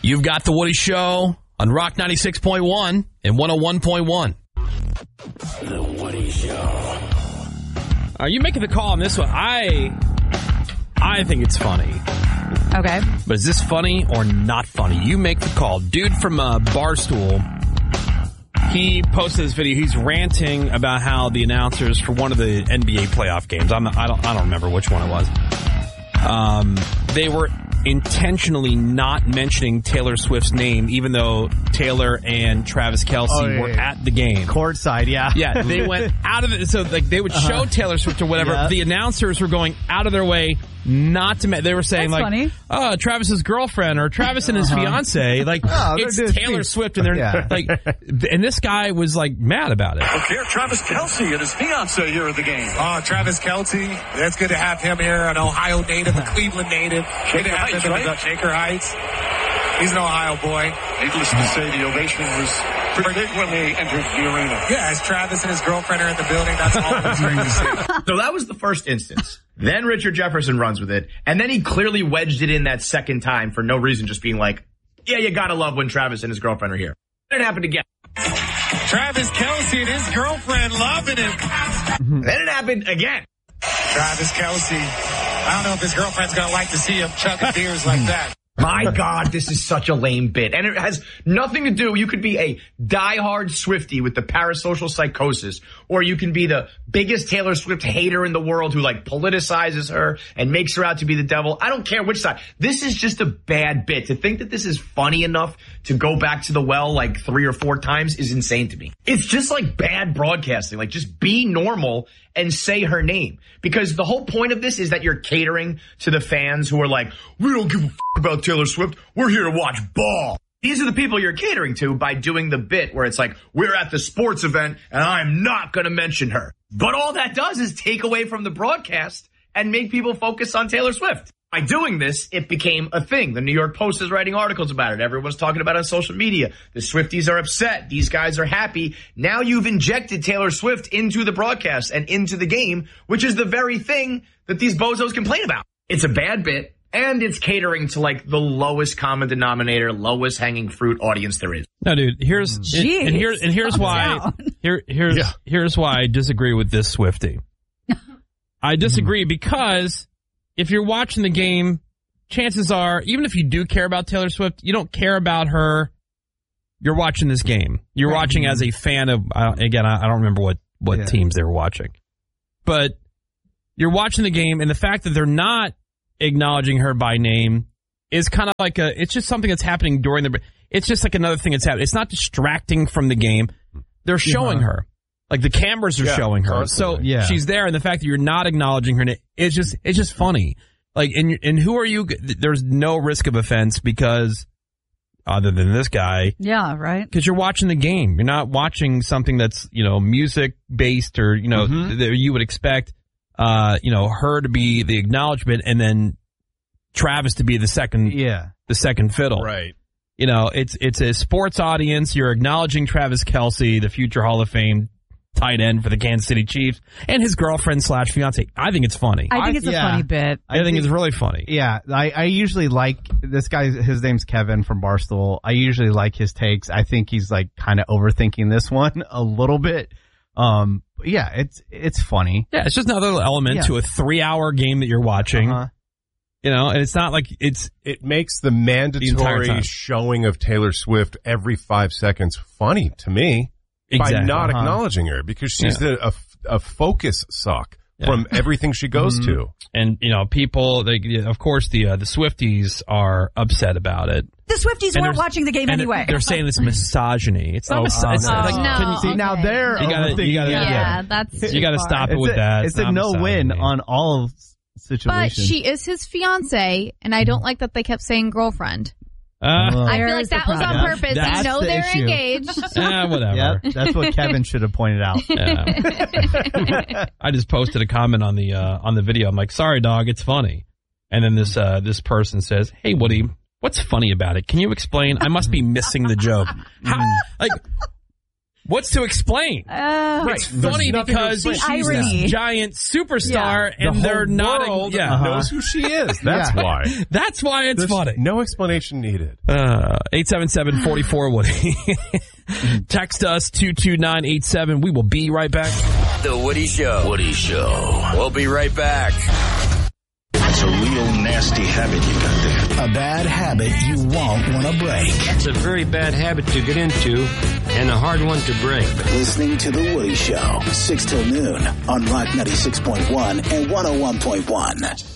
You've got The Woody Show on Rock 96.1 and 101.1. The Woody Show. Are you making the call on this one? I think it's funny. Okay. But is this funny or not funny? You make the call. Dude from Barstool, he posted this video. He's ranting about how the announcers for one of the NBA playoff games, I don't remember which one it was, they were intentionally not mentioning Taylor Swift's name, even though Taylor and Travis Kelce were at the game. Courtside, yeah. Yeah, they went out of it. So like they would show Taylor Swift or whatever. Yeah. The announcers were going out of their way not to. They were saying That's like, funny. "Oh, Travis's girlfriend or Travis and his fiance." Like it's Taylor Swift, and they're like, and this guy was like mad about it. Okay, Travis Kelce and his fiance here at the game. Oh, Travis Kelce, that's good to have him here. An Ohio native, a Cleveland native. Shaker Heights, right? Shaker Heights. He's an Ohio boy. Needless to say, the ovation was pretty big when they entered the arena. Yeah, as Travis and his girlfriend are in the building, that's always great to see. So that was the first instance. Then Richard Jefferson runs with it, and then he clearly wedged it in that second time for no reason, just being like, yeah, you gotta love when Travis and his girlfriend are here. Then it happened again. Travis Kelce and his girlfriend loving him. Then it happened again. Travis Kelce, I don't know if his girlfriend's gonna like to see him chugging beers like that. My God, this is such a lame bit. And it has nothing to do. You could be a diehard Swiftie with the parasocial psychosis, or you can be the biggest Taylor Swift hater in the world who like politicizes her and makes her out to be the devil. I don't care which side. This is just a bad bit. To think that this is funny enough to go back to the well like 3 or 4 times is insane to me. It's just like bad broadcasting. Like just be normal and say her name. Because the whole point of this is that you're catering to the fans who are like, we don't give a about Taylor Swift. We're here to watch ball. These are the people you're catering to by doing the bit where it's like, we're at the sports event and I'm not going to mention her. But all that does is take away from the broadcast and make people focus on Taylor Swift. By doing this, it became a thing. The New York Post is writing articles about it. Everyone's talking about it on social media. The Swifties are upset. These guys are happy. Now you've injected Taylor Swift into the broadcast and into the game, which is the very thing that these bozos complain about. It's a bad bit, and it's catering to like the lowest common denominator, lowest hanging fruit audience there is. No, dude, here's why here's why I disagree with this Swiftie. I disagree because if you're watching the game, chances are, even if you do care about Taylor Swift, you don't care about her. You're watching this game. You're watching as a fan of, again, I don't remember what teams they were watching. But you're watching the game, and the fact that they're not acknowledging her by name is kind of like it's just something that's happening during it's just like another thing that's happening. It's not distracting from the game. They're showing her. Like the cameras are showing her. Constantly. So she's there, and the fact that you're not acknowledging her, it's just funny. Like, and who are you? There's no risk of offense because other than this guy. Yeah, right. Because you're watching the game. You're not watching something that's, music based or, that you would expect, her to be the acknowledgement and then Travis to be the second fiddle. Right. It's a sports audience. You're acknowledging Travis Kelce, the future Hall of Fame tight end for the Kansas City Chiefs, and his girlfriend / fiance. I think it's funny. I think it's a funny bit. I think it's really funny. Yeah, I usually like this guy. His name's Kevin from Barstool. I usually like his takes. I think he's like kind of overthinking this one a little bit. Yeah, it's funny. Yeah, it's just another element to a 3-hour game that you're watching. And it's not like it makes the mandatory showing of Taylor Swift every 5 seconds funny to me. By not acknowledging her, because she's a focus suck from everything she goes to. And, people, of course, the Swifties are upset about it. The Swifties weren't watching the game anyway. They're saying it's misogyny. It's not misogyny. No. See, now they're you gotta stop it with that. It's a no-win on all situations. But she is his fiance, and I don't like that they kept saying girlfriend. I feel like that was on purpose. They know they're engaged. Whatever. Yep, that's what Kevin should have pointed out. I just posted a comment on the video. I'm like, sorry, dog, it's funny. And then this person says, hey, Woody, what's funny about it? Can you explain? I must be missing the joke. What's to explain? It's funny because she's this giant superstar, and they're not. Knows who she is. That's why. That's why it's funny. No explanation needed. 877-44-WOODY. Text us 22987. We will be right back. The Woody Show. Woody Show. We'll be right back. It's a real nasty habit you got there. A bad habit you won't want to break. It's a very bad habit to get into and a hard one to break. Listening to The Woody Show, 6 till noon on Rock 96.1 and 101.1.